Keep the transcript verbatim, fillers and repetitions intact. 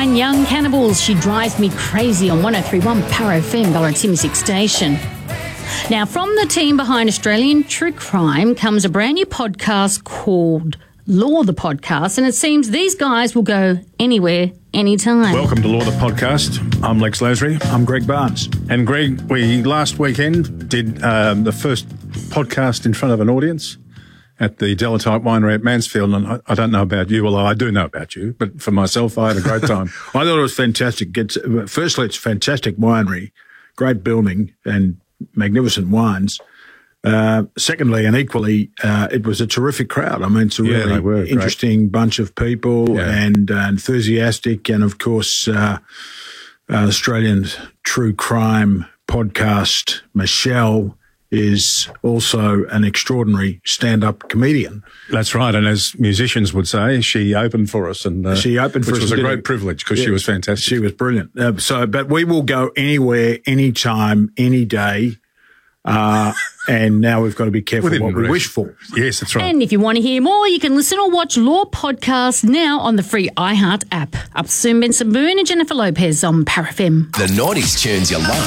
and Young Cannibals. She drives me crazy on one oh three point one Power F M, Ballarat's music station. Now, from the team behind Australian True Crime comes a brand new podcast called Law the Podcast, and it seems these guys will go anywhere, anytime. Welcome to Law the Podcast. I'm Lex Lasry. I'm Greg Barnes. And Greg, we last weekend did um, the first podcast in front of an audience at the Delatite Winery at Mansfield, and I, I don't know about you, although I do know about you, but for myself, I had a great time. I thought it was fantastic. It's, firstly, it's a fantastic winery, great building and magnificent wines. Uh, secondly, and equally, uh, it was a terrific crowd. I mean, it's a Yeah, really they were interesting great. bunch of people Yeah. and uh, enthusiastic. And of course, uh, uh, Australian True Crime podcast, Michelle, is also an extraordinary stand-up comedian. That's right, and as musicians would say, she opened for us, and uh, She opened for which us was a and did great it. privilege because Yeah, she was fantastic. She was brilliant. Uh, so, but we will go anywhere, anytime, any day. Uh, and now we've got to be careful Within what we reason. wish for. Yes, that's right. And if you want to hear more, you can listen or watch Law Podcast now on the free iHeart app. Up soon, Benson Boone and Jennifer Lopez on Power F M. The nineties tunes you love.